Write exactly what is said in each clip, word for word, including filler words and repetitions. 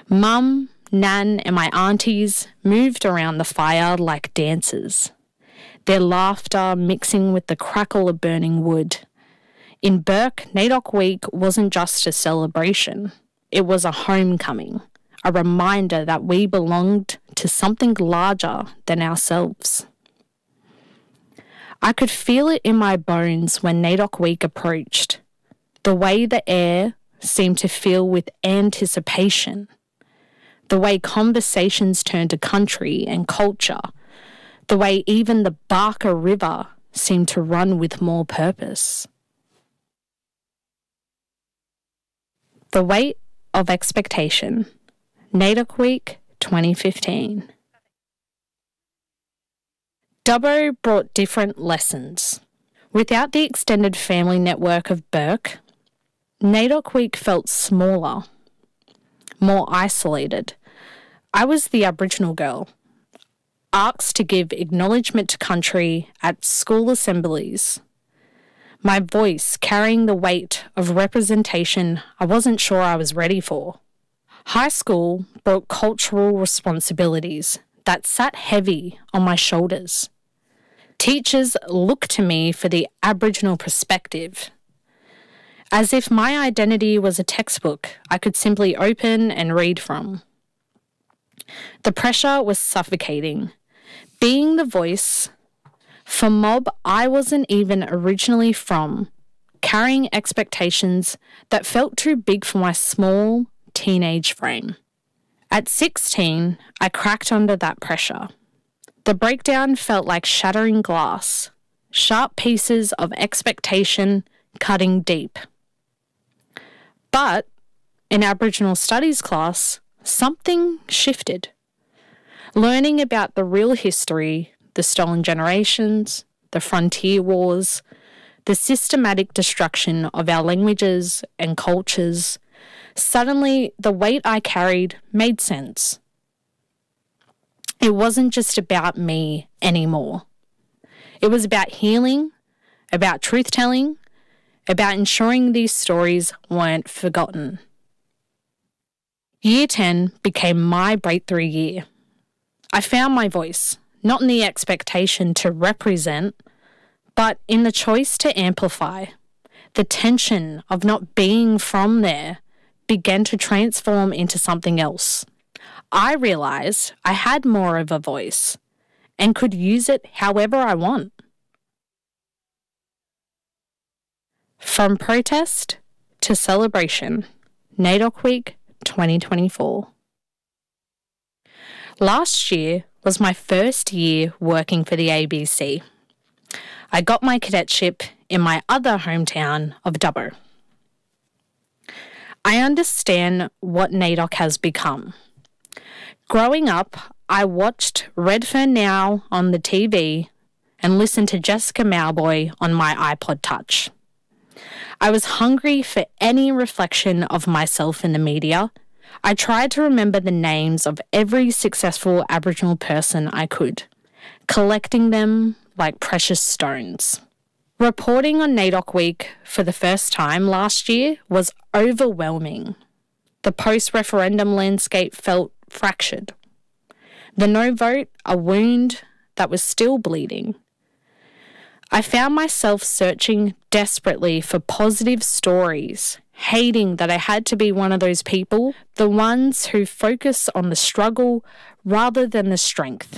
Mum, Nan and my aunties moved around the fire like dancers, their laughter mixing with the crackle of burning wood. In Bourke, NAIDOC Week wasn't just a celebration. It was a homecoming, a reminder that we belonged to something larger than ourselves. I could feel it in my bones when NAIDOC Week approached, the way the air seemed to fill with anticipation, the way conversations turned to country and culture, the way even the Barker River seemed to run with more purpose. The Weight of Expectation, NAIDOC Week twenty fifteen. Dubbo brought different lessons. Without the extended family network of Bourke, NAIDOC Week felt smaller, more isolated. I was the Aboriginal girl, asked to give acknowledgement to country at school assemblies. My voice carrying the weight of representation I wasn't sure I was ready for. High school brought cultural responsibilities that sat heavy on my shoulders. Teachers looked to me for the Aboriginal perspective, as if my identity was a textbook I could simply open and read from. The pressure was suffocating. Being the voice for mob I wasn't even originally from, carrying expectations that felt too big for my small teenage frame. At sixteen, I cracked under that pressure. The breakdown felt like shattering glass, sharp pieces of expectation cutting deep. But in Aboriginal Studies class, something shifted. Learning about the real history, the stolen generations, the frontier wars, the systematic destruction of our languages and cultures, suddenly the weight I carried made sense. It wasn't just about me anymore. It was about healing, about truth-telling, about ensuring these stories weren't forgotten. Year ten became my breakthrough year. I found my voice, not in the expectation to represent, but in the choice to amplify. The tension of not being from there began to transform into something else. I realised I had more of a voice and could use it however I want. From protest to celebration, NAIDOC Week twenty twenty-four. Last year was my first year working for the A B C. I got my cadetship in my other hometown of Dubbo. I understand what NAIDOC has become. Growing up, I watched Redfern Now on the T V and listened to Jessica Mauboy on my iPod Touch. I was hungry for any reflection of myself in the media. I tried to remember the names of every successful Aboriginal person I could, collecting them like precious stones. Reporting on NAIDOC Week for the first time last year was overwhelming. The post-referendum landscape felt fractured. The no vote, a wound that was still bleeding. I found myself searching desperately for positive stories, hating that I had to be one of those people, the ones who focus on the struggle rather than the strength.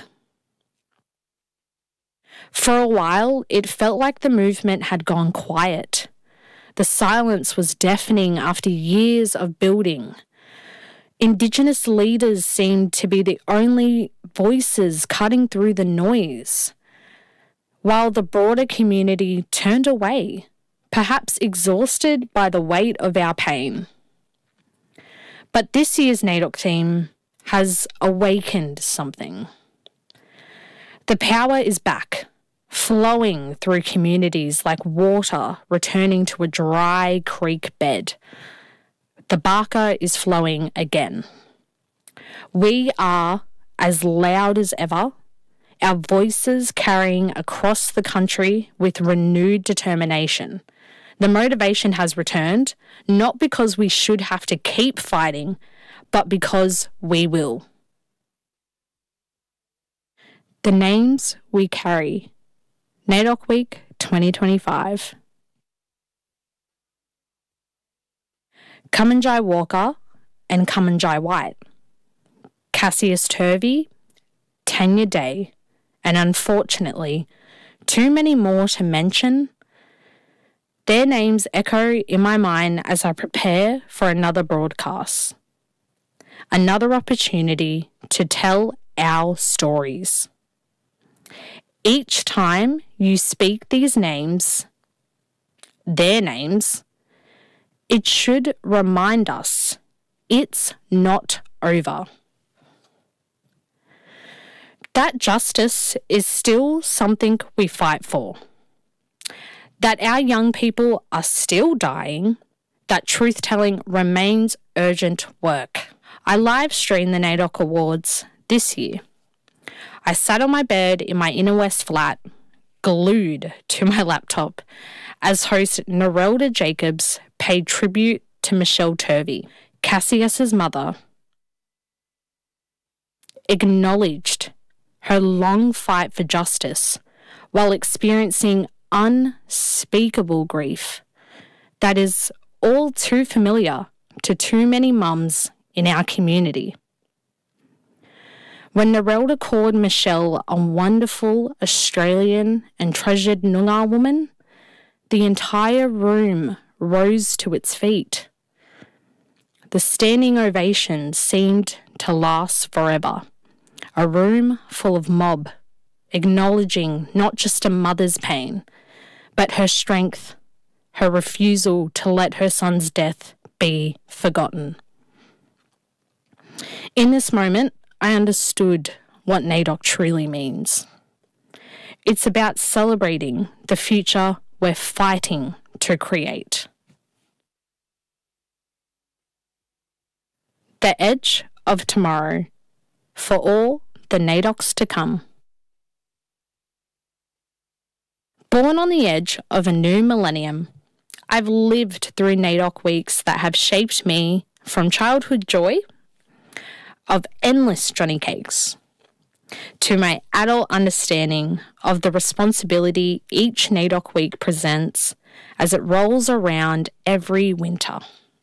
For a while, it felt like the movement had gone quiet. The silence was deafening after years of building. Indigenous leaders seemed to be the only voices cutting through the noise, while the broader community turned away, perhaps exhausted by the weight of our pain. But this year's NAIDOC theme has awakened something. The power is back, flowing through communities like water returning to a dry creek bed. The Barker is flowing again. We are as loud as ever, our voices carrying across the country with renewed determination. The motivation has returned, not because we should have to keep fighting, but because we will. The names we carry. NAIDOC Week twenty twenty-five. Kumanjai Walker and Kumanjai White. Cassius Turvey, Tanya Day, and unfortunately, too many more to mention. Their names echo in my mind as I prepare for another broadcast. Another opportunity to tell our stories. Each time you speak these names, their names, it should remind us it's not over. That justice is still something we fight for. That our young people are still dying, that truth-telling remains urgent work. I live-streamed the NAIDOC Awards this year. I sat on my bed in my Inner West flat, glued to my laptop, as host Narelda Jacobs paid tribute to Michelle Turvey, Cassius's mother, acknowledged her long fight for justice while experiencing unspeakable grief that is all too familiar to too many mums in our community. When Narelda called Michelle a wonderful Australian and treasured Noongar woman, the entire room rose to its feet. The standing ovation seemed to last forever. A room full of mob, acknowledging not just a mother's pain, but her strength, her refusal to let her son's death be forgotten. In this moment, I understood what NAIDOC truly means. It's about celebrating the future we're fighting to create. The edge of tomorrow for all the NAIDOCs to come. Born on the edge of a new millennium, I've lived through NAIDOC weeks that have shaped me from childhood joy of endless Johnny cakes to my adult understanding of the responsibility each NAIDOC week presents as it rolls around every winter.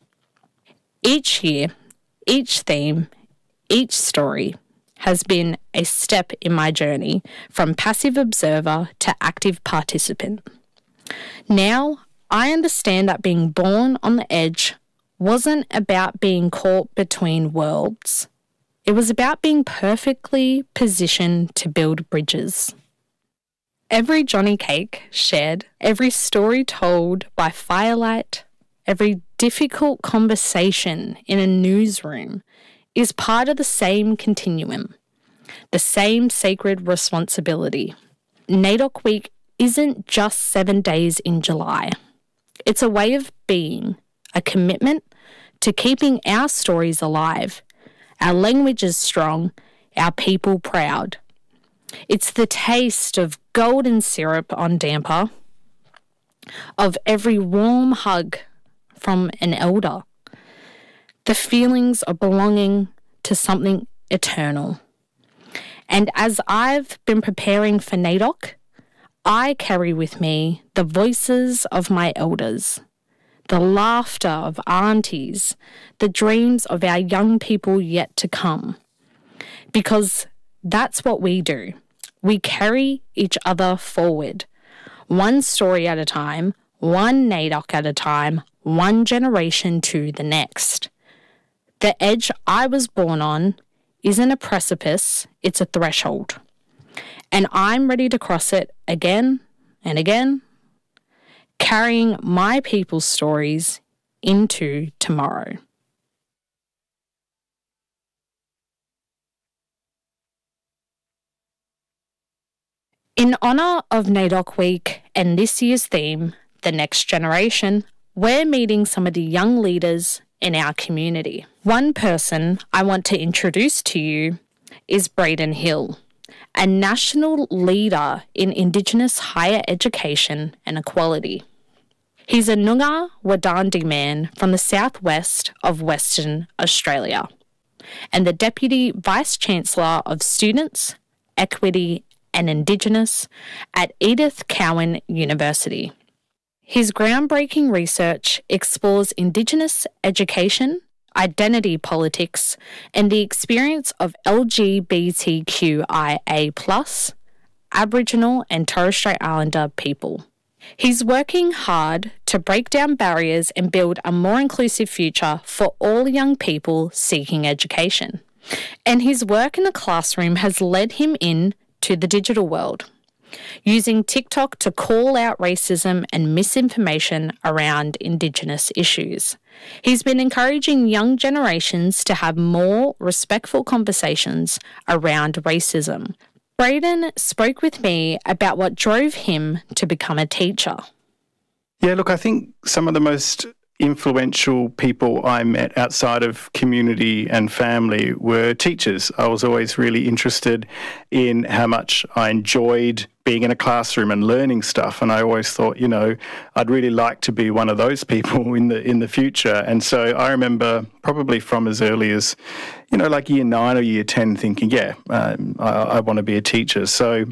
Each year, each theme, each story has been a step in my journey from passive observer to active participant. Now, I understand that being born on the edge wasn't about being caught between worlds. It was about being perfectly positioned to build bridges. Every Johnny cake shared, every story told by firelight, every difficult conversation in a newsroom is part of the same continuum, the same sacred responsibility. NAIDOC Week isn't just seven days in July. It's a way of being, a commitment to keeping our stories alive, our language is strong, our people proud. It's the taste of golden syrup on damper, of every warm hug from an elder, the feelings of belonging to something eternal. And as I've been preparing for NAIDOC, I carry with me the voices of my elders, the laughter of aunties, the dreams of our young people yet to come. Because that's what we do. We carry each other forward, one story at a time, one NAIDOC at a time, one generation to the next. The edge I was born on isn't a precipice, it's a threshold. And I'm ready to cross it again and again, carrying my people's stories into tomorrow. In honour of NAIDOC Week and this year's theme, The Next Generation, we're meeting some of the young leaders in our community. One person I want to introduce to you is Braden Hill, a national leader in Indigenous higher education and equality. He's a Noongar Wadandi man from the southwest of Western Australia. and the Deputy Vice-Chancellor of Students, Equity and Indigenous at Edith Cowan University. His groundbreaking research explores Indigenous education, identity politics, and the experience of L G B T Q I A plus, Aboriginal and Torres Strait Islander people. He's working hard to break down barriers and build a more inclusive future for all young people seeking education. And his work in the classroom has led him in to the digital world, using TikTok to call out racism and misinformation around Indigenous issues. He's been encouraging young generations to have more respectful conversations around racism. Braden spoke with me about what drove him to become a teacher. Yeah, look, I think some of the most influential people I met outside of community and family were teachers. I was always really interested in how much I enjoyed being in a classroom and learning stuff, and I always thought, you know, I'd really like to be one of those people in the in the future. And so I remember probably from as early as, you know, like year nine or year ten thinking, yeah, um, I, I want to be a teacher. So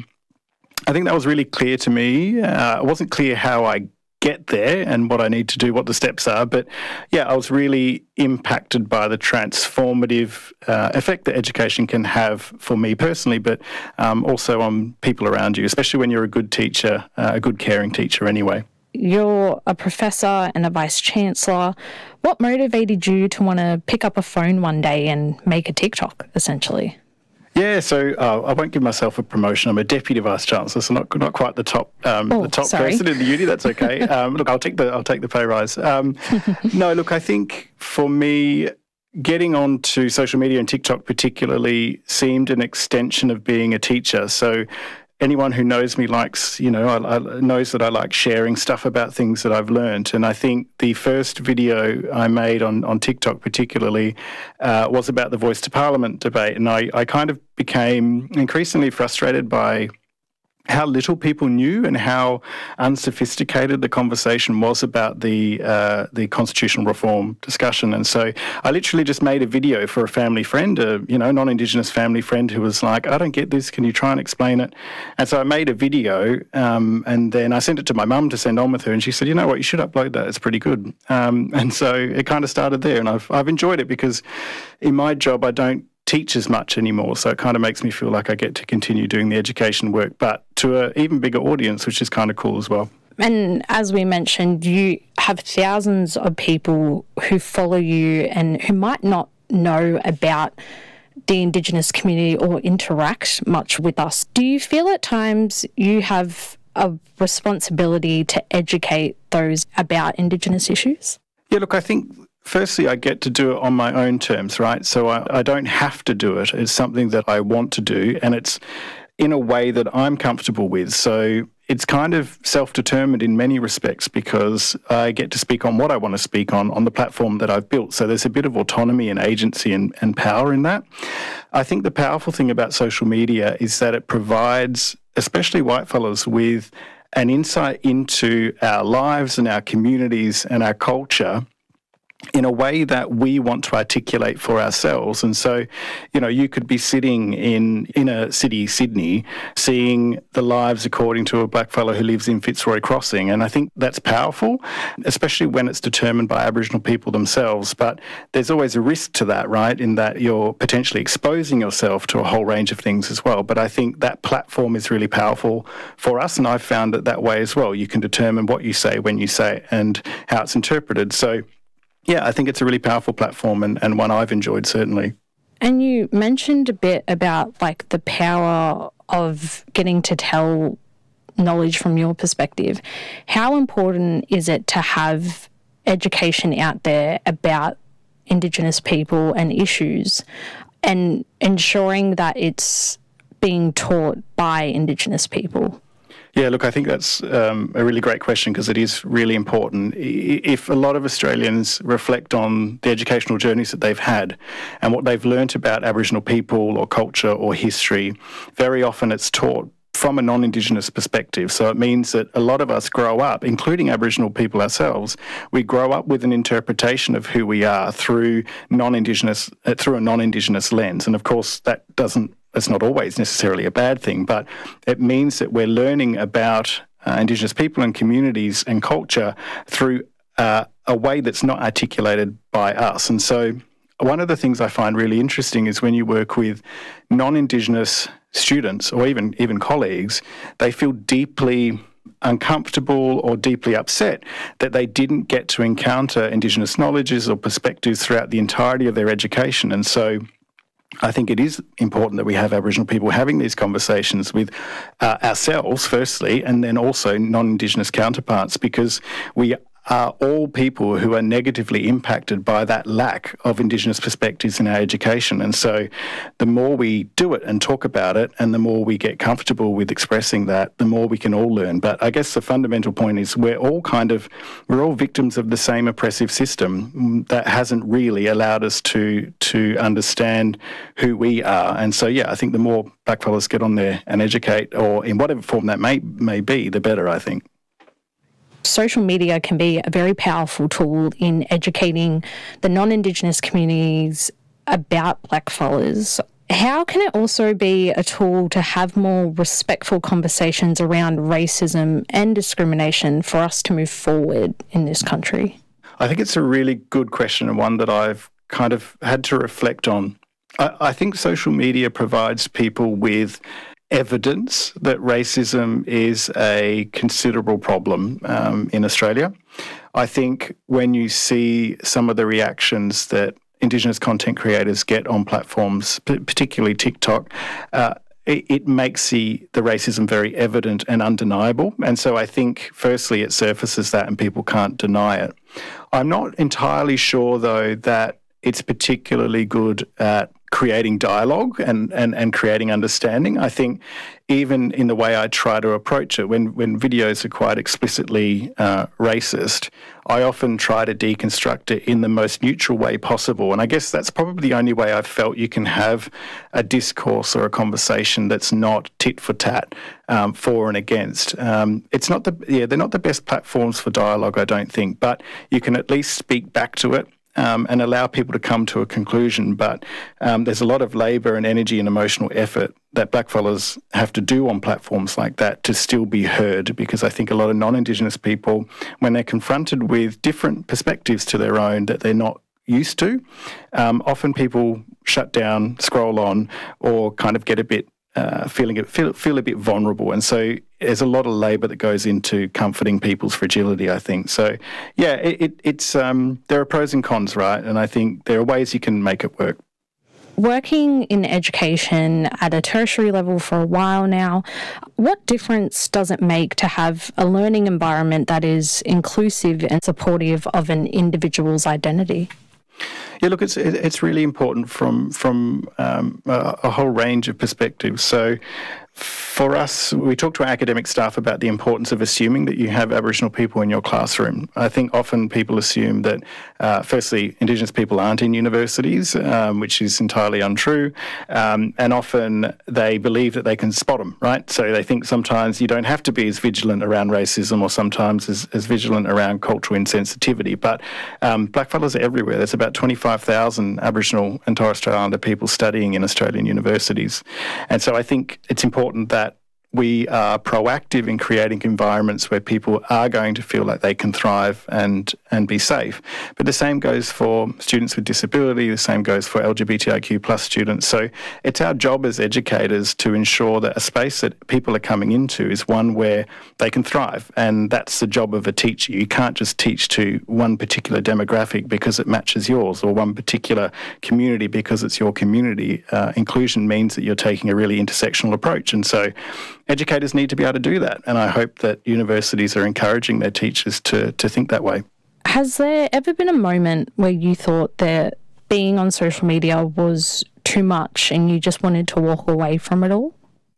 I think that was really clear to me. Uh, it wasn't clear how I get there and what I need to do, what the steps are. But yeah, I was really impacted by the transformative uh, effect that education can have for me personally, but um, also on people around you, especially when you're a good teacher, uh, a good caring teacher anyway. You're a professor and a vice-chancellor. What motivated you to want to pick up a phone one day and make a TikTok, essentially? Yeah, so uh, I won't give myself a promotion. I'm a deputy vice chancellor, so not not quite the top um, oh, the top sorry. person in the uni. That's okay. um, look, I'll take the I'll take the pay rise. Um, no, look, I think for me, getting onto social media and TikTok particularly seemed an extension of being a teacher. So anyone who knows me likes, you know, I, I knows that I like sharing stuff about things that I've learned. And I think the first video I made on, on TikTok particularly uh, was about the Voice to Parliament debate. And I, I kind of became increasingly frustrated by how little people knew and how unsophisticated the conversation was about the uh, the constitutional reform discussion. And so I literally just made a video for a family friend, a you know non-Indigenous family friend who was like, I don't get this, can you try and explain it? And so I made a video um, and then I sent it to my mum to send on with her, and she said, you know what, you should upload that, it's pretty good. Um, and so it kind of started there, and I've I've enjoyed it because in my job I don't teach as much anymore, so it kind of makes me feel like I get to continue doing the education work, but to an even bigger audience, which is kind of cool as well. And as we mentioned, you have thousands of people who follow you and who might not know about the Indigenous community or interact much with us. Do you feel at times you have a responsibility to educate those about Indigenous issues? Yeah, look, I think firstly, I get to do it on my own terms, right? So I, I don't have to do it. It's something that I want to do, and it's in a way that I'm comfortable with. So it's kind of self-determined in many respects because I get to speak on what I want to speak on on the platform that I've built. So there's a bit of autonomy and agency and, and power in that. I think the powerful thing about social media is that it provides, especially white fellas, with an insight into our lives and our communities and our culture in a way that we want to articulate for ourselves. And so, you know, you could be sitting in inner city Sydney seeing the lives according to a black fellow who lives in Fitzroy Crossing. And I think that's powerful, especially when it's determined by Aboriginal people themselves. But there's always a risk to that, right, in that you're potentially exposing yourself to a whole range of things as well. But I think that platform is really powerful for us, and I've found it that way as well. You can determine what you say, when you say it, and how it's interpreted. So yeah, I think it's a really powerful platform and, and one I've enjoyed, certainly. And you mentioned a bit about like the power of getting to tell knowledge from your perspective. How important is it to have education out there about Indigenous people and issues and ensuring that it's being taught by Indigenous people? Yeah, look, I think that's um, a really great question because it is really important. If a lot of Australians reflect on the educational journeys that they've had and what they've learnt about Aboriginal people or culture or history, very often it's taught from a non-Indigenous perspective. So it means that a lot of us grow up, including Aboriginal people ourselves, we grow up with an interpretation of who we are through non-Indigenous, uh, through a non-Indigenous lens. And of course, that doesn't, it's not always necessarily a bad thing, but it means that we're learning about uh, Indigenous people and communities and culture through uh, a way that's not articulated by us. And so one of the things I find really interesting is when you work with non-Indigenous students or even, even colleagues, they feel deeply uncomfortable or deeply upset that they didn't get to encounter Indigenous knowledges or perspectives throughout the entirety of their education. And so I think it is important that we have Aboriginal people having these conversations with uh, ourselves, firstly, and then also non-Indigenous counterparts, because we are all people who are negatively impacted by that lack of Indigenous perspectives in our education. And so the more we do it and talk about it, and the more we get comfortable with expressing that, the more we can all learn. But I guess the fundamental point is we're all kind of, we're all victims of the same oppressive system that hasn't really allowed us to, to understand who we are. And so, yeah, I think the more blackfellas get on there and educate, or in whatever form that may, may be, the better, I think. Social media can be a very powerful tool in educating the non-Indigenous communities about blackfellas. How can it also be a tool to have more respectful conversations around racism and discrimination for us to move forward in this country? I think it's a really good question, and one that I've kind of had to reflect on. I, I think social media provides people with evidence that racism is a considerable problem um, in Australia. I think when you see some of the reactions that Indigenous content creators get on platforms, particularly TikTok, uh, it, it makes the, the racism very evident and undeniable. And so I think, firstly, it surfaces that and people can't deny it. I'm not entirely sure, though, that it's particularly good at creating dialogue and, and, and creating understanding. I think even in the way I try to approach it, when, when videos are quite explicitly uh, racist, I often try to deconstruct it in the most neutral way possible. And I guess that's probably the only way I've felt you can have a discourse or a conversation that's not tit for tat, um, for and against. Um, it's not the, yeah, they're not the best platforms for dialogue, I don't think, but you can at least speak back to it. Um, and allow people to come to a conclusion. But um, there's a lot of labour and energy and emotional effort that blackfellas have to do on platforms like that to still be heard, because I think a lot of non-Indigenous people, when they're confronted with different perspectives to their own that they're not used to, um, often people shut down, scroll on, or kind of get a bit Uh, feeling it, feel, feel a bit vulnerable. And so there's a lot of labour that goes into comforting people's fragility, I think. So, yeah, it, it, it's um, there are pros and cons, right? And I think there are ways you can make it work. Working in education at a tertiary level for a while now, what difference does it make to have a learning environment that is inclusive and supportive of an individual's identity? Yeah, look, it's it's really important from from um, a, a whole range of perspectives. So for us, we talk to our academic staff about the importance of assuming that you have Aboriginal people in your classroom. I think often people assume that, uh, firstly, Indigenous people aren't in universities, um, which is entirely untrue, um, and often they believe that they can spot them, right? So they think sometimes you don't have to be as vigilant around racism or sometimes as, as vigilant around cultural insensitivity. But um, blackfellas are everywhere. There's about twenty-five thousand Aboriginal and Torres Strait Islander people studying in Australian universities. And so I think it's important that we are proactive in creating environments where people are going to feel like they can thrive and, and be safe. But the same goes for students with disability, the same goes for L G B T I Q plus students. So it's our job as educators to ensure that a space that people are coming into is one where they can thrive. And that's the job of a teacher. You can't just teach to one particular demographic because it matches yours, or one particular community because it's your community. Uh, inclusion means that you're taking a really intersectional approach. And so educators need to be able to do that, and I hope that universities are encouraging their teachers to, to think that way. Has there ever been a moment where you thought that being on social media was too much and you just wanted to walk away from it all?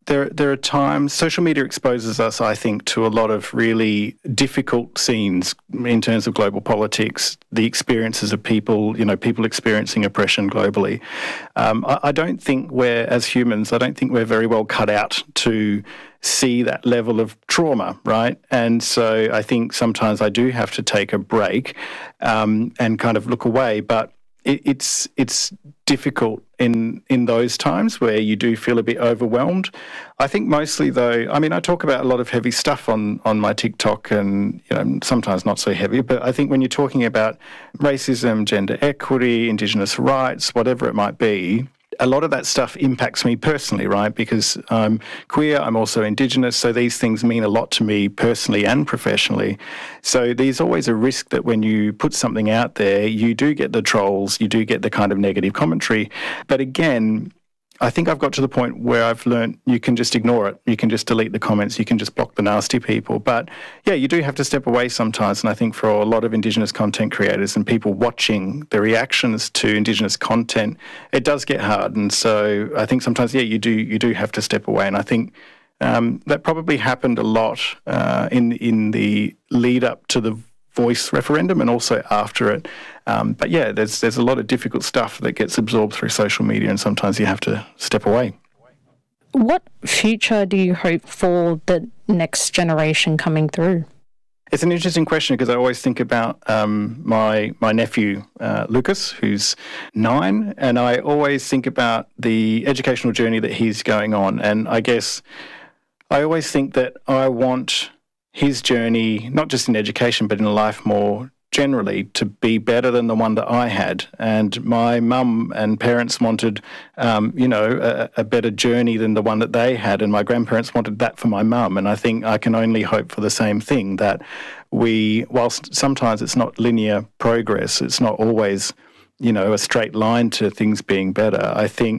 There, there are times, social media exposes us, I think, to a lot of really difficult scenes in terms of global politics, the experiences of people, you know, people experiencing oppression globally. Um, I, I don't think we're, as humans, I don't think we're very well cut out to see that level of trauma, right? And so I think sometimes I do have to take a break um, and kind of look away, but it, it's it's difficult in in those times where you do feel a bit overwhelmed. I think mostly though, I mean, I talk about a lot of heavy stuff on, on my TikTok and, you know, sometimes not so heavy, but I think when you're talking about racism, gender equity, Indigenous rights, whatever it might be, a lot of that stuff impacts me personally, right? Because I'm queer, I'm also Indigenous, so these things mean a lot to me personally and professionally. So there's always a risk that when you put something out there, you do get the trolls, you do get the kind of negative commentary. But again, I think I've got to the point where I've learned you can just ignore it. You can just delete the comments. You can just block the nasty people. But yeah, you do have to step away sometimes. And I think for a lot of Indigenous content creators and people watching the reactions to Indigenous content, it does get hard. And so I think sometimes, yeah, you do you do have to step away. And I think um, that probably happened a lot uh, in in the lead up to the Voice referendum and also after it. Um, but yeah, there's there's a lot of difficult stuff that gets absorbed through social media, and sometimes you have to step away. What future do you hope for the next generation coming through? It's an interesting question because I always think about um, my my nephew uh, Lucas, who's nine, and I always think about the educational journey that he's going on. And I guess I always think that I want his journey, not just in education, but in life more generally, to be better than the one that I had. And my mum and parents wanted, um, you know, a, a better journey than the one that they had. And my grandparents wanted that for my mum. And I think I can only hope for the same thing, that we, whilst sometimes it's not linear progress, it's not always, you know, a straight line to things being better. I think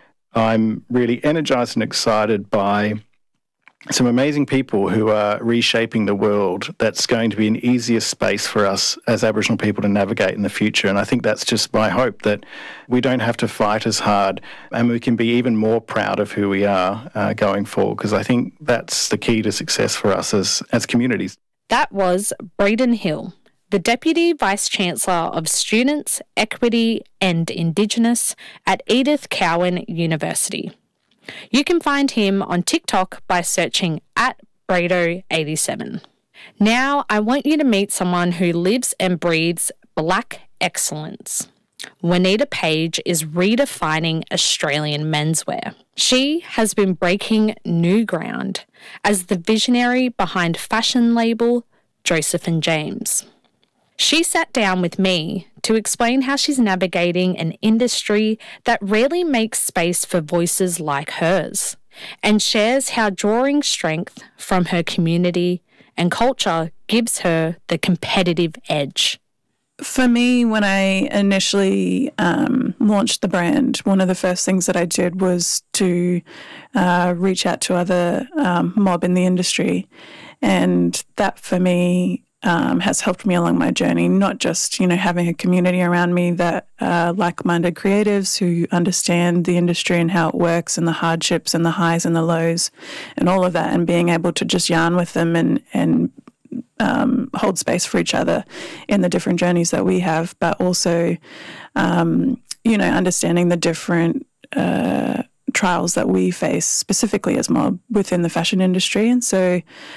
I'm really energised and excited by some amazing people who are reshaping the world that's going to be an easier space for us as Aboriginal people to navigate in the future. And I think that's just my hope, that we don't have to fight as hard and we can be even more proud of who we are uh, going forward, because I think that's the key to success for us as, as communities. That was Braden Hill, the Deputy Vice-Chancellor of Students, Equity and Indigenous at Edith Cowan University. You can find him on TikTok by searching at Brado eighty-seven. Now, I want you to meet someone who lives and breathes Black excellence. Juanita Page is redefining Australian menswear. She has been breaking new ground as the visionary behind fashion label Joseph and James. She sat down with me to explain how she's navigating an industry that rarely makes space for voices like hers, and shares how drawing strength from her community and culture gives her the competitive edge. For me, when I initially um, launched the brand, one of the first things that I did was to uh, reach out to other um, mob in the industry. And that, for me, Um, has helped me along my journey, not just, you know, having a community around me that uh, like-minded creatives who understand the industry and how it works and the hardships and the highs and the lows and all of that, and being able to just yarn with them and, and um, hold space for each other in the different journeys that we have, but also, um, you know, understanding the different uh, trials that we face specifically as mob within the fashion industry. And so,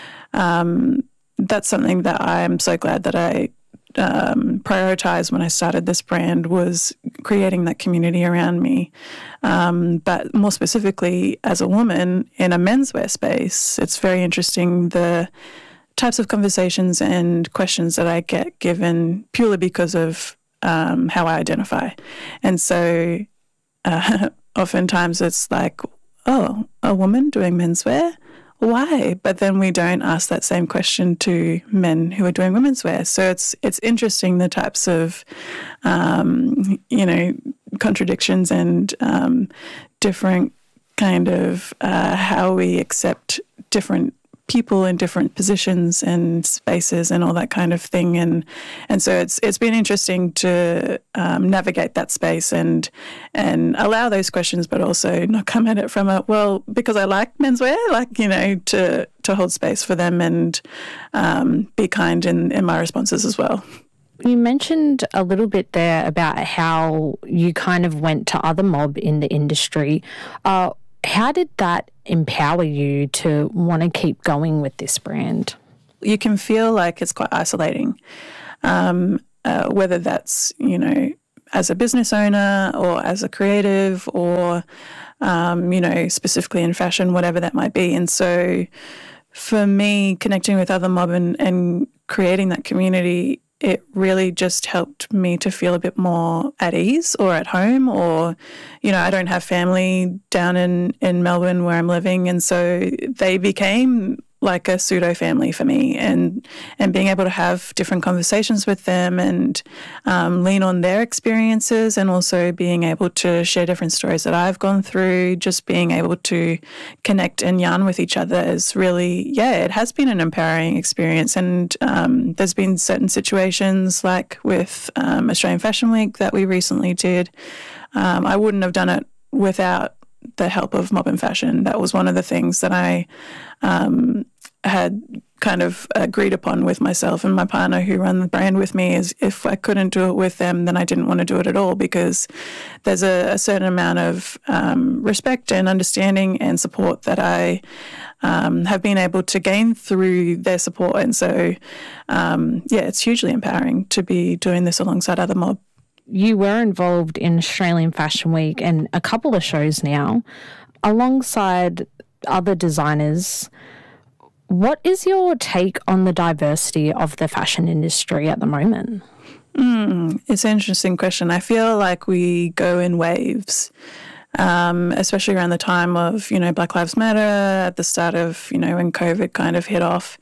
um, that's something that I'm so glad that I um, prioritized when I started this brand, was creating that community around me. Um, but more specifically, as a woman in a menswear space, it's very interesting the types of conversations and questions that I get given purely because of um, how I identify. And so uh, oftentimes it's like, oh, a woman doing menswear? Why? But then we don't ask that same question to men who are doing women's wear. So it's it's interesting the types of, um, you know, contradictions and um, different kind of uh, how we accept different people in different positions and spaces and all that kind of thing. And and so it's it's been interesting to um, navigate that space and and allow those questions, but also not come at it from a, well, because I like menswear, like, you know, to, to hold space for them and um, be kind in, in my responses as well. You mentioned a little bit there about how you kind of went to other mob in the industry. Uh, how did that empower you to want to keep going with this brand? You can feel like it's quite isolating, um, uh, whether that's, you know, as a business owner or as a creative or, um, you know, specifically in fashion, whatever that might be. And so for me, connecting with other mob and, and creating that community, it really just helped me to feel a bit more at ease or at home, or, you know, I don't have family down in, in Melbourne where I'm living. And so they became like a pseudo family for me, and and being able to have different conversations with them and um, lean on their experiences, and also being able to share different stories that I've gone through, just being able to connect and yarn with each other is really, yeah, it has been an empowering experience. And um, there's been certain situations like with um, Australian Fashion Week that we recently did. Um, I wouldn't have done it without the help of Mob and Fashion. That was one of the things that I um, had kind of agreed upon with myself and my partner who run the brand with me, is if I couldn't do it with them, then I didn't want to do it at all, because there's a, a certain amount of um, respect and understanding and support that I um, have been able to gain through their support. And so, um, yeah, it's hugely empowering to be doing this alongside other mob. You were involved in Australian Fashion Week and a couple of shows now, alongside other designers. What is your take on the diversity of the fashion industry at the moment? Mm, it's an interesting question. I feel like we go in waves, um, especially around the time of, you know, Black Lives Matter, at the start of, you know, when COVID kind of hit off.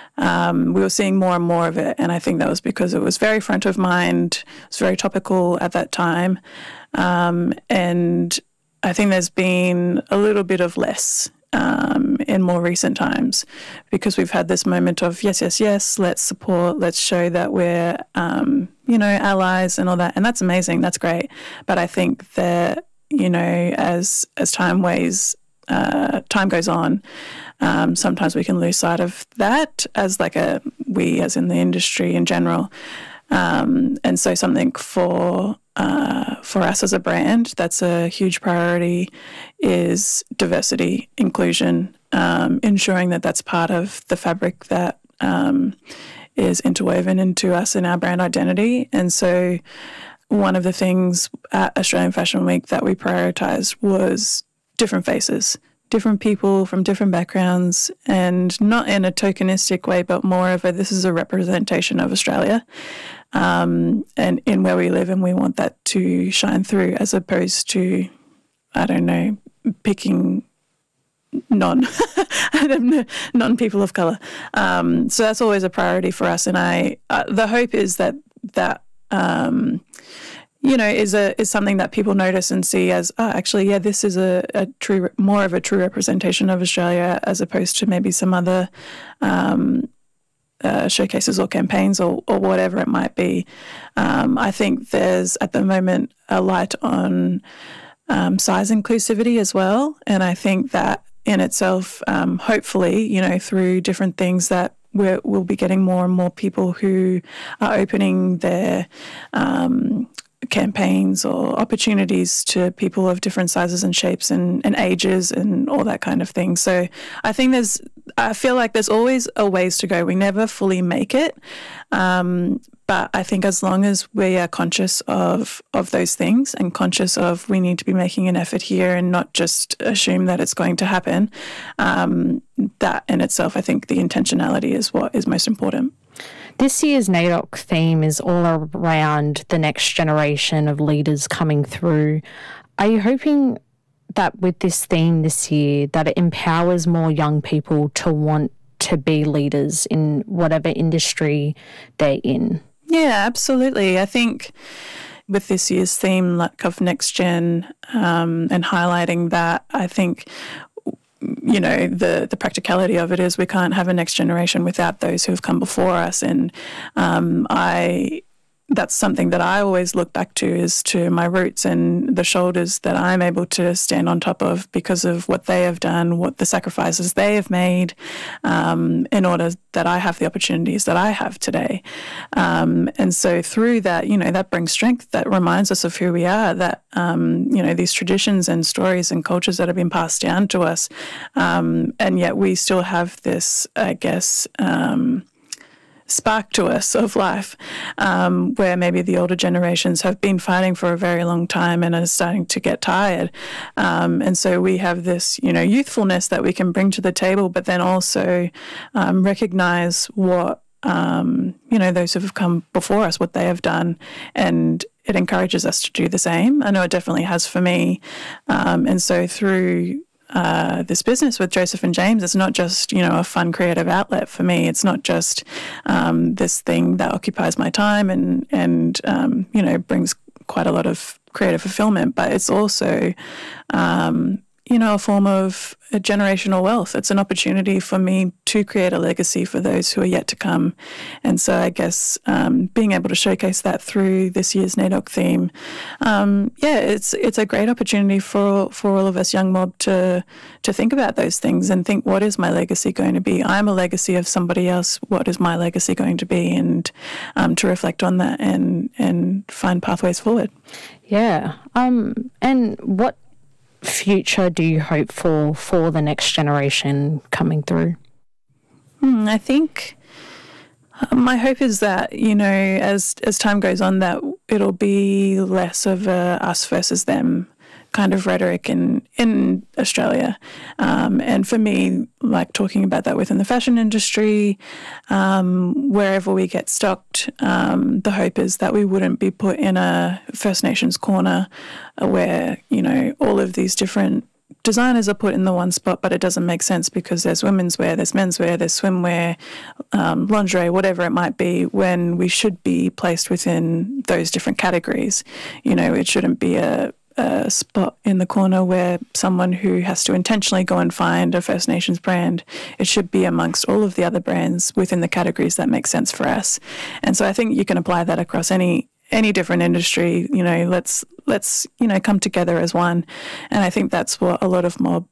Um, we were seeing more and more of it, and I think that was because it was very front of mind. It was very topical at that time, um, and I think there's been a little bit of less um, in more recent times, because we've had this moment of yes, yes, yes, let's support, let's show that we're, um, you know, allies and all that, and that's amazing, that's great. But I think that, you know, as as time ways, uh, time goes on. Um, sometimes we can lose sight of that as like a, we as in the industry in general. Um, and so something for uh, for us as a brand that's a huge priority is diversity, inclusion, um, ensuring that that's part of the fabric that um, is interwoven into us and our brand identity. And so one of the things at Australian Fashion Week that we prioritised was different faces, different people from different backgrounds, and not in a tokenistic way, but more of a, this is a representation of Australia um, and in where we live, and we want that to shine through, as opposed to, I don't know, picking non, non-people of colour. Um, so that's always a priority for us, and I, uh, the hope is that that um, you know, is a is something that people notice and see as, oh, actually, yeah, this is a, a true, more of a true representation of Australia, as opposed to maybe some other um, uh, showcases or campaigns or, or whatever it might be. Um, I think there's at the moment a light on um, size inclusivity as well, and I think that in itself, um, hopefully, you know, through different things that we're, we'll be getting more and more people who are opening their um, campaigns or opportunities to people of different sizes and shapes and, and ages and all that kind of thing. So I think there's, I feel like there's always a ways to go. We never fully make it. Um, but I think as long as we are conscious of, of those things and conscious of we need to be making an effort here and not just assume that it's going to happen, um, that in itself, I think the intentionality is what is most important. This year's NAIDOC theme is all around the next generation of leaders coming through. Are you hoping that with this theme this year, that it empowers more young people to want to be leaders in whatever industry they're in? Yeah, absolutely. I think with this year's theme, like of Next Gen, um, and highlighting that, I think you know, the, the practicality of it is we can't have a next generation without those who have come before us. And um, I... that's something that I always look back to, is to my roots and the shoulders that I'm able to stand on top of because of what they have done, what the sacrifices they have made, um, in order that I have the opportunities that I have today. Um, and so through that, you know, that brings strength, that reminds us of who we are, that, um, you know, these traditions and stories and cultures that have been passed down to us. Um, and yet we still have this, I guess, um, spark to us of life, um, where maybe the older generations have been fighting for a very long time and are starting to get tired. Um, and so we have this, you know, youthfulness that we can bring to the table, but then also um, recognize what, um, you know, those who have come before us, what they have done, and it encourages us to do the same. I know it definitely has for me. Um, and so through Uh, this business with Joseph and James, it's not just, you know, a fun creative outlet for me. It's not just um, this thing that occupies my time and, and um, you know, brings quite a lot of creative fulfillment, but it's also, um, you know, a form of a generational wealth. It's an opportunity for me to create a legacy for those who are yet to come. And so I guess um, being able to showcase that through this year's NAIDOC theme, um, yeah, it's it's a great opportunity for, for all of us young mob to to think about those things and think, what is my legacy going to be? I'm a legacy of somebody else. What is my legacy going to be? And um, to reflect on that and, and find pathways forward. Yeah. Um. And what future do you hope for for the next generation coming through? Hmm, I think um, my hope is that, you know, as as time goes on, that it'll be less of a us versus them kind of rhetoric in in Australia. Um, and for me, like talking about that within the fashion industry, um, wherever we get stocked, um, the hope is that we wouldn't be put in a First Nations corner uh, where, you know, all of these different designers are put in the one spot, but it doesn't make sense because there's women's wear, there's men's wear, there's swimwear, um, lingerie, whatever it might be, when we should be placed within those different categories. You know, it shouldn't be a a spot in the corner where someone who has to intentionally go and find a First Nations brand. It should be amongst all of the other brands within the categories that make sense for us. And so I think you can apply that across any any different industry. You know, let's let's you know come together as one. And I think that's what a lot of mob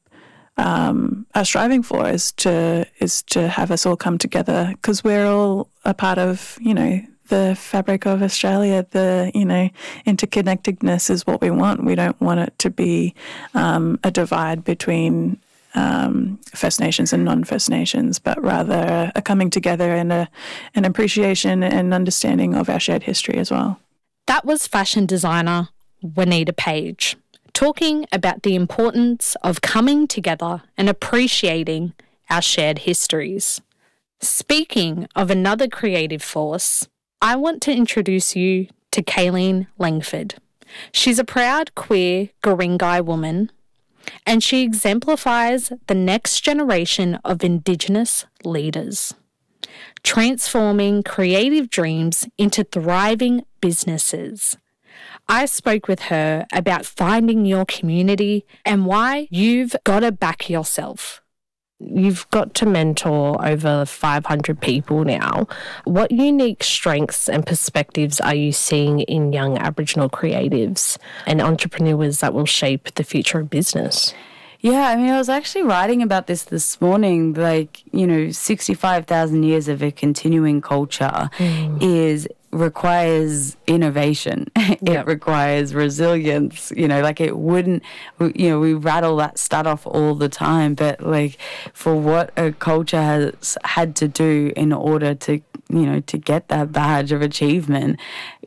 um, are striving for, is to is to have us all come together, because we're all a part of, you know, the fabric of Australia. The, you know, interconnectedness is what we want. We don't want it to be um, a divide between um, First Nations and non-First Nations, but rather a coming together and a, an appreciation and understanding of our shared history as well. That was fashion designer Juanita Page, talking about the importance of coming together and appreciating our shared histories. Speaking of another creative force, I want to introduce you to Kayleen Langford. She's a proud queer Guringai woman, and she exemplifies the next generation of Indigenous leaders, transforming creative dreams into thriving businesses. I spoke with her about finding your community and why you've got to back yourself. You've got to mentor over five hundred people now. What unique strengths and perspectives are you seeing in young Aboriginal creatives and entrepreneurs that will shape the future of business? Yeah, I mean, I was actually writing about this this morning. Like, you know, sixty-five thousand years of a continuing culture mm. is requires innovation. It yep. requires resilience. You know, like it wouldn't, you know, we rattle that stat off all the time, but like for what a culture has had to do in order to, you know, to get that badge of achievement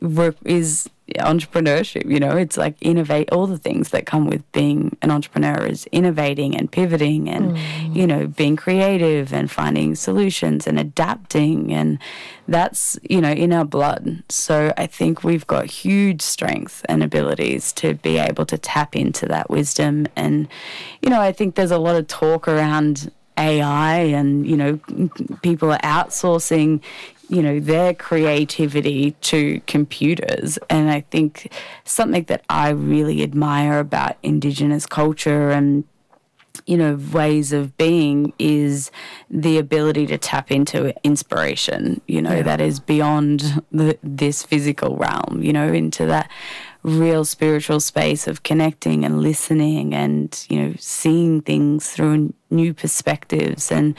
is entrepreneurship. You know, it's like innovate. All the things that come with being an entrepreneur is innovating and pivoting and mm. you know, being creative and finding solutions and adapting, and that's, you know, in our blood. So I think we've got huge strength and abilities to be able to tap into that wisdom. And you know, I think there's a lot of talk around A I and, you know, people are outsourcing, you know, their creativity to computers. And I think something that I really admire about Indigenous culture and you know, ways of being is the ability to tap into inspiration, you know, yeah. that is beyond the, this physical realm, you know, into that real spiritual space of connecting and listening and, you know, seeing things through new perspectives and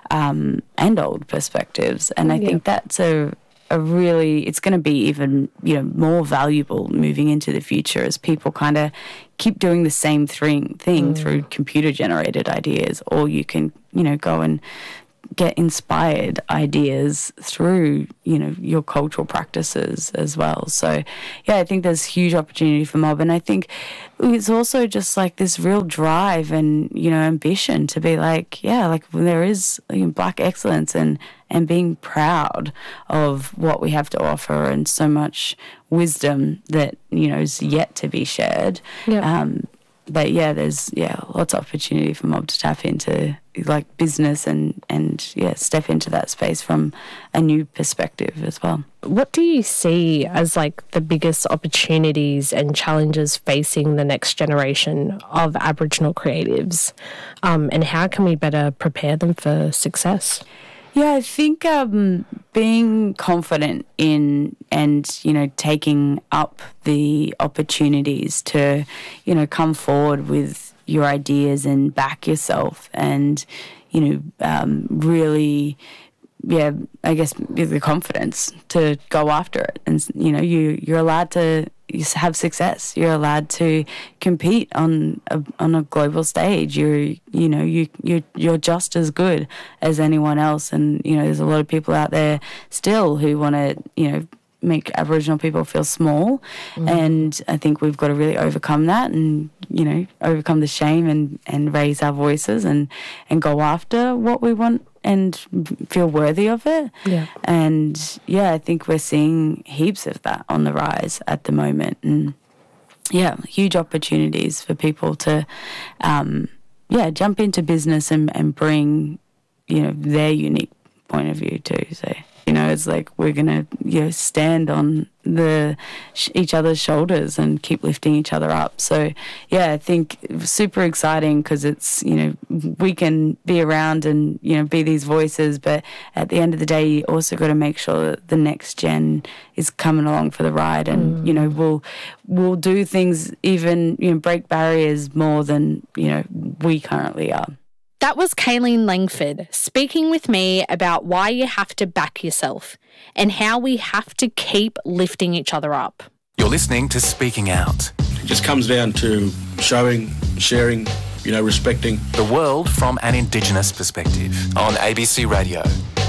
um, and old perspectives. And I yeah. think that's a a really, it's going to be even, you know, more valuable moving into the future as people kind of keep doing the same thing, thing mm. through computer-generated ideas, or you can, you know, go and get inspired ideas through, you know, your cultural practices as well. So, yeah, I think there's huge opportunity for Mob. And I think it's also just like this real drive and, you know, ambition to be like, yeah, like there is, you know, Black excellence and, and being proud of what we have to offer and so much wisdom that, you know, is yet to be shared. Yep. Um, But yeah, there's yeah lots of opportunity for Mob to tap into like business and and yeah step into that space from a new perspective as well. What do you see as like the biggest opportunities and challenges facing the next generation of Aboriginal creatives, um, and how can we better prepare them for success? Yeah, I think um, being confident in and, you know, taking up the opportunities to, you know, come forward with your ideas and back yourself and, you know, um, really, yeah, I guess the confidence to go after it. And, you know, you, you're allowed to have success. You're allowed to compete on a, on a global stage. You're, you know, you, you're, you're just as good as anyone else. And, you know, there's a lot of people out there still who want to, you know, make Aboriginal people feel small. Mm. And I think we've got to really overcome that and, you know, overcome the shame and, and raise our voices and, and go after what we want and feel worthy of it. Yeah. And, yeah, I think we're seeing heaps of that on the rise at the moment. And, yeah, huge opportunities for people to, um, yeah, jump into business and, and bring, you know, their unique point of view too. So, you know, it's like we're going to, you know, stand on the sh- each other's shoulders and keep lifting each other up. So, yeah, I think super exciting because it's, you know, we can be around and, you know, be these voices, but at the end of the day, you also got to make sure that the next gen is coming along for the ride and, mm. you know, we'll, we'll do things even, you know, break barriers more than, you know, we currently are. That was Kayleen Langford speaking with me about why you have to back yourself and how we have to keep lifting each other up. You're listening to Speaking Out. It just comes down to showing, sharing, you know, respecting. The world from an Indigenous perspective on A B C Radio.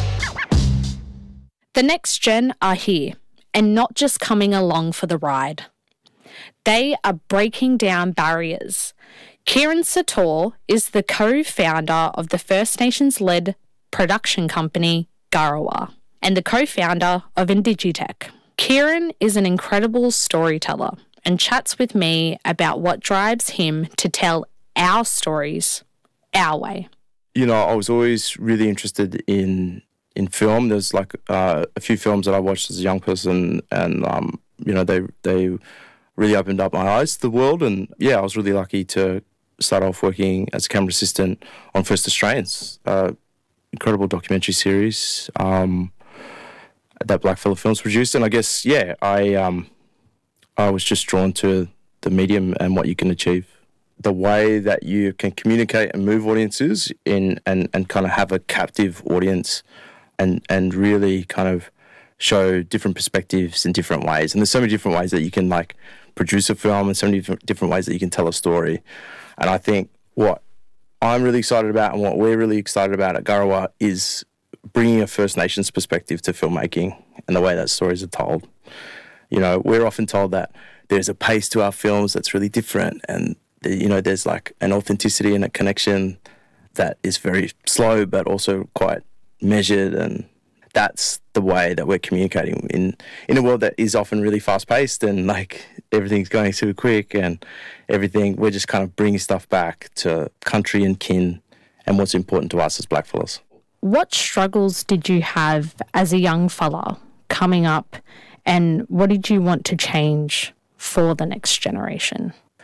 The next gen are here and not just coming along for the ride. They are breaking down barriers. Kieran Sator is the co-founder of the First Nations-led production company Garawa and the co-founder of Indigitech. Kieran is an incredible storyteller and chats with me about what drives him to tell our stories our way. You know, I was always really interested in in film. There's like uh, a few films that I watched as a young person and, um, you know, they they really opened up my eyes to the world. And, yeah, I was really lucky to start off working as a camera assistant on First Australians, uh, incredible documentary series um, that Blackfella Films produced. And I guess, yeah, I um, I was just drawn to the medium and what you can achieve. The way that you can communicate and move audiences in and, and kind of have a captive audience and, and really kind of show different perspectives in different ways. And there's so many different ways that you can, like, produce a film and so many different, different ways that you can tell a story. And I think what I'm really excited about and what we're really excited about at Garawa is bringing a First Nations perspective to filmmaking and the way that stories are told. You know, we're often told that there's a pace to our films that's really different and, you know, there's like an authenticity and a connection that is very slow but also quite measured, and that's the way that we're communicating in in a world that is often really fast-paced and, like, everything's going super quick and everything. We're just kind of bringing stuff back to country and kin and what's important to us as blackfellas. What struggles did you have as a young fella coming up, and what did you want to change for the next generation?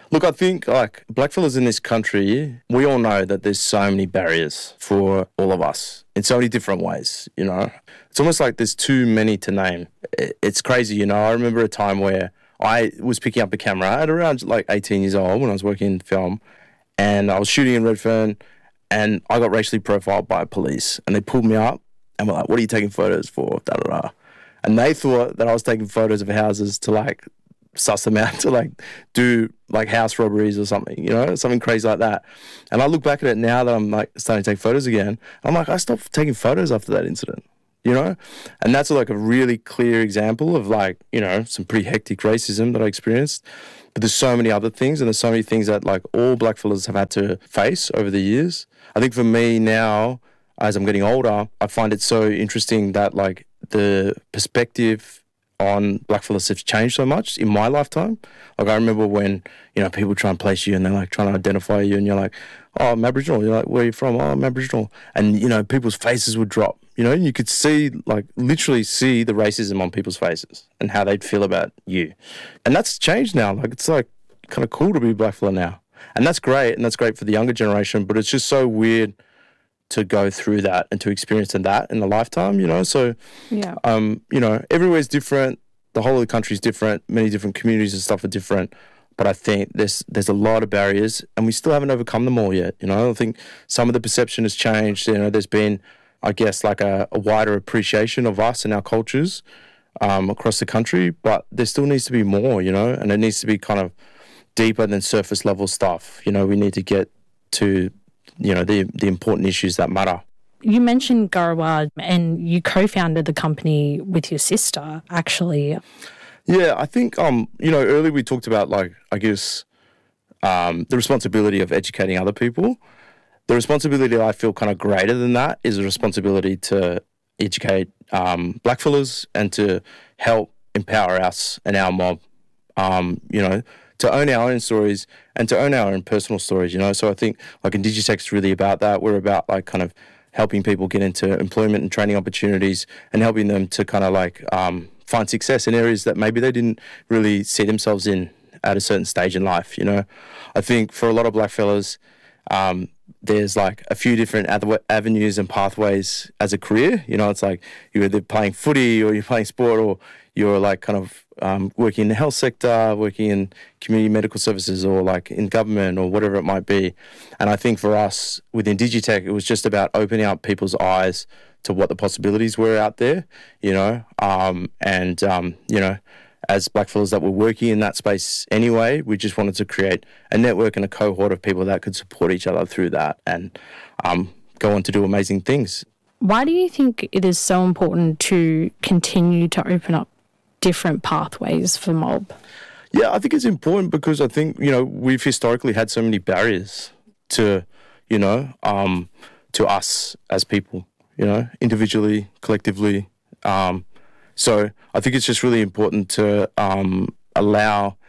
Look, I think like blackfellas in this country, we all know that there's so many barriers for all of us in so many different ways, you know. It's almost like there's too many to name. It's crazy, you know. I remember a time where I was picking up a camera at around like eighteen years old when I was working in film, and I was shooting in Redfern, and I got racially profiled by police, and they pulled me up and were like, "What are you taking photos for?" Da da da. And they thought that I was taking photos of houses to like suss them out, to like do like house robberies or something, you know, something crazy like that. And I look back at it now that I'm like starting to take photos again. I'm like, I stopped taking photos after that incident, you know? And that's like a really clear example of like, you know, some pretty hectic racism that I experienced. But there's so many other things, and there's so many things that like all blackfellas have had to face over the years. I think for me now, as I'm getting older, I find it so interesting that like the perspective on blackfellas have changed so much in my lifetime. Like I remember when, you know, people try and place you and they're like trying to identify you and you're like, oh, I'm Aboriginal. You're like, where are you from? Oh, I'm Aboriginal. And, you know, people's faces would drop. You know, you could see, like, literally see the racism on people's faces and how they'd feel about you. And that's changed now. Like, it's like kind of cool to be a blackfella now. And that's great. And that's great for the younger generation. But it's just so weird to go through that and to experience that in a lifetime, you know. So, yeah, um, you know, everywhere's different. The whole of the country is different. Many different communities and stuff are different. But I think there's there's a lot of barriers, and we still haven't overcome them all yet. You know, I think some of the perception has changed. You know, there's been, I guess, like a, a wider appreciation of us and our cultures um, across the country. But there still needs to be more, you know, and it needs to be kind of deeper than surface level stuff. You know, we need to get to, you know, the the important issues that matter. You mentioned Garawa, and you co-founded the company with your sister, actually. Yeah, I think, um, you know, earlier we talked about, like, I guess, um, the responsibility of educating other people. The responsibility I feel kind of greater than that is a responsibility to educate um, blackfellas and to help empower us and our mob, um, you know, to own our own stories and to own our own personal stories, you know. So I think, like, Indigitech's really about that. We're about, like, kind of helping people get into employment and training opportunities and helping them to kind of, like, um, find success in areas that maybe they didn't really see themselves in at a certain stage in life, you know. I think for a lot of blackfellas, um, there's, like, a few different avenues and pathways as a career. You know, it's like you're either playing footy or you're playing sport, or you're, like, kind of um, working in the health sector, working in community medical services, or, like, in government or whatever it might be. And I think for us, with Indigitech, it was just about opening up people's eyes to what the possibilities were out there, you know, um, and, um, you know, as blackfellas that were working in that space anyway, we just wanted to create a network and a cohort of people that could support each other through that and um, go on to do amazing things. Why do you think it is so important to continue to open up different pathways for mob? Yeah, I think it's important because I think, you know, we've historically had so many barriers to, you know, um, to us as people, you know, individually, collectively. Um, so I think it's just really important to um, allow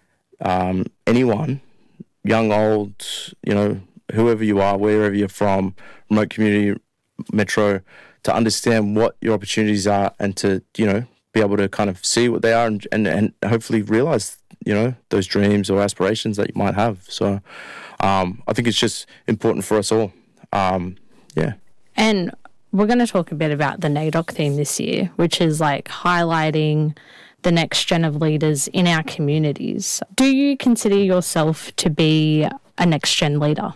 um, anyone, young, old, you know, whoever you are, wherever you're from, remote community, metro, to understand what your opportunities are and to, you know, be able to kind of see what they are and, and, and hopefully realise, you know, those dreams or aspirations that you might have. So um, I think it's just important for us all. Um, yeah. And we're going to talk a bit about the NAIDOC theme this year, which is like highlighting the next gen of leaders in our communities. Do you consider yourself to be a next gen leader?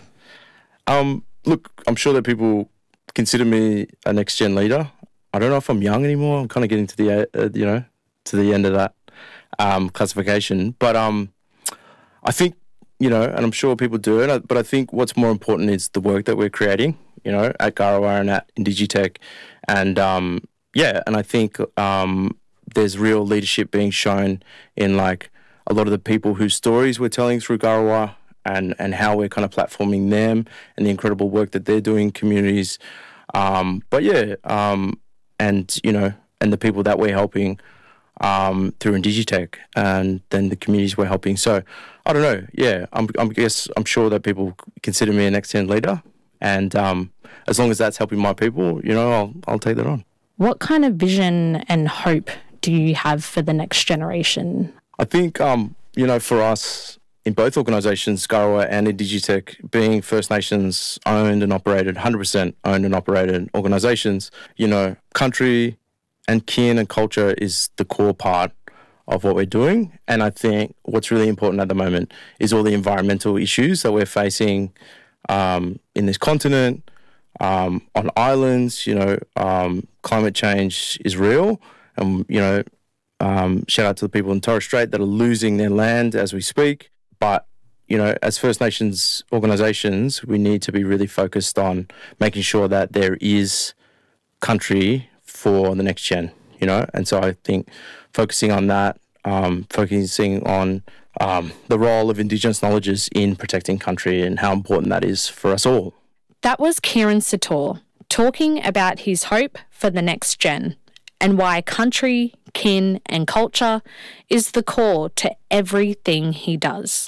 Um, look, I'm sure that people consider me a next gen leader. I don't know if I'm young anymore. I'm kind of getting to the, uh, you know, to the end of that um, classification. But um, I think, you know, and I'm sure people do it, but I think what's more important is the work that we're creating, you know, at Garawa and at Indigitech. And, um, yeah, and I think um, there's real leadership being shown in, like, a lot of the people whose stories we're telling through Garawa and, and how we're kind of platforming them and the incredible work that they're doing in communities. Um, but, yeah, um, and, you know, and the people that we're helping um, through Indigitech and then the communities we're helping. So, I don't know, yeah, I'm, I'm guess I'm sure that people consider me a next-gen leader. And um, as long as that's helping my people, you know, I'll I'll take that on. What kind of vision and hope do you have for the next generation? I think, um, you know, for us, in both organisations, Scurrowa and Indigitech, being First Nations owned and operated, one hundred percent owned and operated organisations, you know, country and kin and culture is the core part of what we're doing. And I think what's really important at the moment is all the environmental issues that we're facing um, in this continent, um, on islands. You know, um, climate change is real. And, you know, um, shout out to the people in Torres Strait that are losing their land as we speak. But, you know, as First Nations organisations, we need to be really focused on making sure that there is country for the next gen, you know. And so I think focusing on that, um, focusing on um, the role of Indigenous knowledges in protecting country and how important that is for us all. That was Kieran Sator talking about his hope for the next gen and why country, kin and culture is the core to everything he does.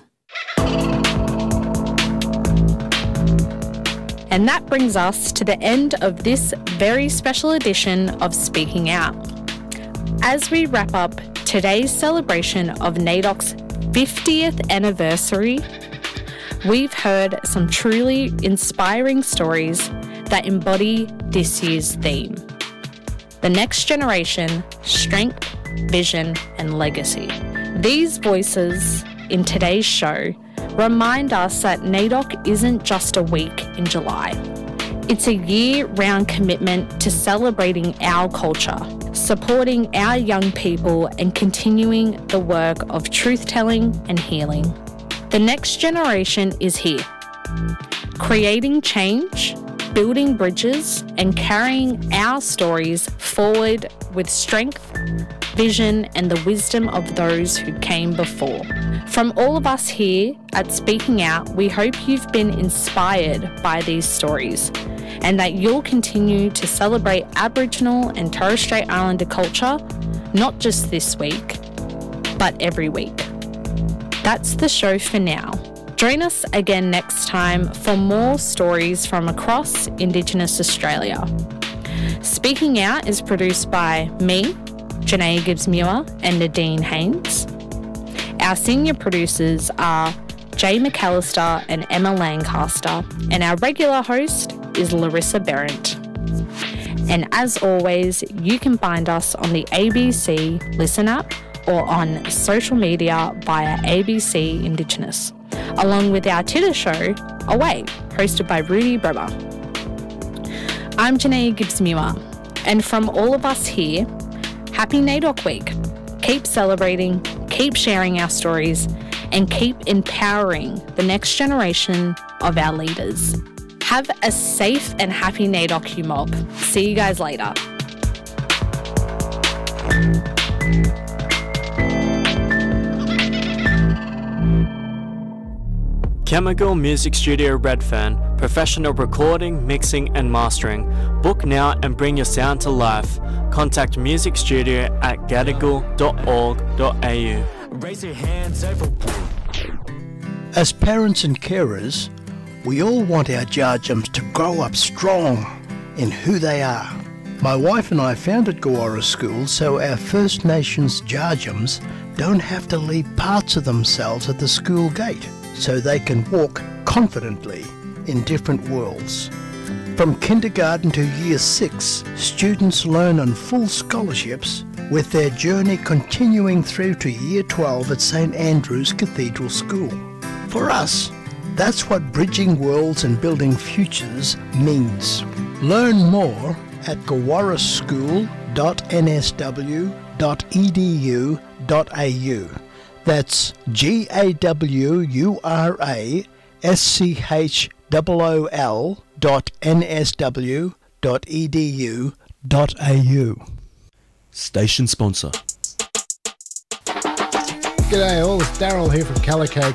And that brings us to the end of this very special edition of Speaking Out. As we wrap up today's celebration of NAIDOC's fiftieth anniversary, we've heard some truly inspiring stories that embody this year's theme. The next generation, strength, vision and legacy. These voices in today's show remind us that NAIDOC isn't just a week in July. It's a year-round commitment to celebrating our culture, supporting our young people and continuing the work of truth-telling and healing. The next generation is here, creating change, building bridges and carrying our stories forward with strength, vision and the wisdom of those who came before. From all of us here at Speaking Out, we hope you've been inspired by these stories and that you'll continue to celebrate Aboriginal and Torres Strait Islander culture, not just this week, but every week. That's the show for now. Join us again next time for more stories from across Indigenous Australia. Speaking Out is produced by me, Janae Gibbs-Muir and Nadine Haynes. Our senior producers are Jay McAllister and Emma Lancaster, and our regular host is Larissa Berendt. And as always, you can find us on the A B C Listen app or on social media via A B C Indigenous, along with our Twitter show, Away, hosted by Rudy Bremer. I'm Janae Gibbs-Muir, and from all of us here, happy NAIDOC Week. Keep celebrating, keep sharing our stories, and keep empowering the next generation of our leaders. Have a safe and happy NAIDOC, you mob. See you guys later. Chemical Music Studio Redfern, professional recording, mixing and mastering. Book now and bring your sound to life. Contact music studio at gadigal dot org dot a u. Raise your hands over. As parents and carers, we all want our Djadjams to grow up strong in who they are. My wife and I founded Gawara School so our First Nations Djadjams don't have to leave parts of themselves at the school gate, so they can walk confidently in different worlds. From kindergarten to year six, students learn on full scholarships, with their journey continuing through to year twelve at St Andrew's Cathedral School. For us, that's what bridging worlds and building futures means. Learn more at gawara school dot n s w dot e d u dot a u. That's G A W U R A S C H O O L dot N S W dot E D U dot A U. Station sponsor. G'day all, it's Daryl here from Calico